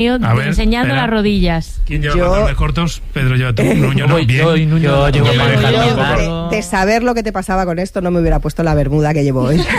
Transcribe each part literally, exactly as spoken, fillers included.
ver, enseñando espera. las rodillas. ¿Quién lleva Yo- pantalones cortos? Pedro, lleva tú. Nuño, no, Yo, bien. yo, y Nuño, Yo llevo yo pareja llevo también. largo. De, de saber lo que te pasaba con esto, no me hubiera puesto la bermuda que llevo hoy.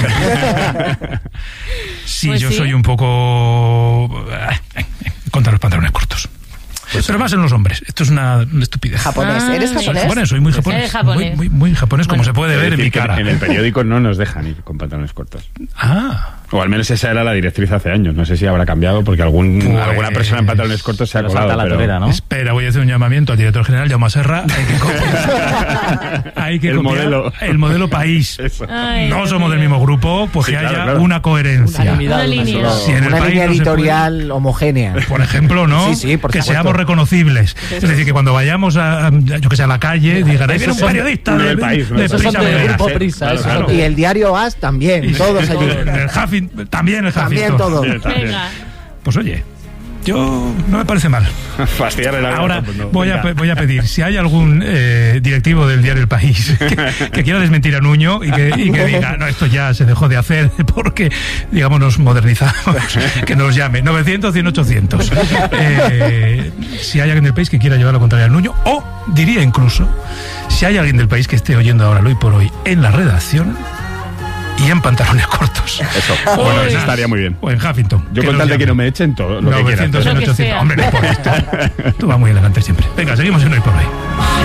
Sí, Pues yo sí. soy un poco contra los pantalones cortos. Pero más en los hombres. Esto es una, una estupidez. Japonés. Ah, ¿Eres sí. Soy japonés? japonés, soy muy Pues japonés. eres japonés. Muy, muy, muy japonés, como Bueno. se puede Es ver en mi decir, que cara. en el periódico no nos dejan ir con pantalones cortos. Ah, O al menos esa era la directriz hace años. No sé si habrá cambiado porque algún, Pues- alguna persona en pantalones cortos se ha Pero colado. salta la pero- torera, ¿no? espera, voy a hacer un llamamiento al director general, Jaume Serra. Hay que copiar, hay que El copiar modelo. el modelo país. Eso. Ay, No Dios somos del mío. mismo grupo, pues Sí, que claro, haya claro. una coherencia. Unanimidad, Una una línea. sola- Si en el Una país línea no se editorial homogénea. Por ejemplo, ¿no? Sí, sí, por que supuesto. seamos reconocibles. Es decir, que cuando vayamos a, a- yo que sé, a la calle, digan, ahí viene un son- periodista no de, del país, no de del Esos son Prisa del Media. grupo Prisa. Claro, esos claro. son- Y el diario As también, todos allí. El Huffington, también el También Huffington. todos. Sí, también. Venga. Pues oye, yo no me parece mal. Fastidiar el Ahora pues no. voy a, Venga. pe- voy a pedir, si hay algún eh, directivo del diario El País que, que quiera desmentir a Nuño y que, y que diga, no, esto ya se dejó de hacer porque, digamos, nos modernizamos, que nos llame novecientos, cien, ochocientos. Eh, si hay alguien del país que quiera llevar la contraria al Nuño, o diría incluso, si hay alguien del país que esté oyendo ahora lo hoy por hoy en la redacción y en pantalones cortos. Eso. Bueno, Uy. eso estaría muy bien. O en Huffington. Yo que con nos tal de que llame. no me echen todo lo que quieras. novecientos, Lo que ochocientos. sea. Hombre, no por esto. Tú vas muy elegante siempre. Venga, seguimos en hoy por hoy.